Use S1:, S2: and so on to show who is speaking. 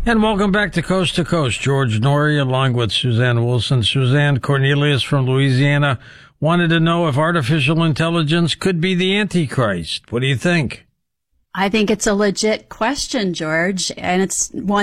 S1: And welcome back to Coast. George Norrie along with Suzanne Wilson. Suzanne, Cornelius from Louisiana wanted to know if artificial intelligence could be the Antichrist. What do you think?
S2: I think it's a legit question, George, and it's one